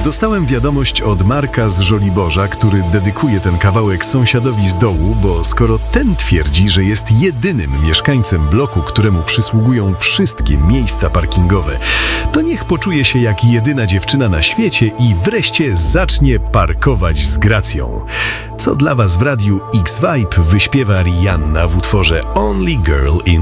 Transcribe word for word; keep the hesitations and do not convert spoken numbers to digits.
Dostałem wiadomość od Marka z Żoliborza, który dedykuje ten kawałek sąsiadowi z dołu, bo skoro ten twierdzi, że jest jedynym mieszkańcem bloku, któremu przysługują wszystkie miejsca parkingowe, to niech poczuje się jak jedyna dziewczyna na świecie i wreszcie zacznie parkować z gracją. Co dla was w radiu X-Vibe wyśpiewa Rihanna w utworze Only Girl in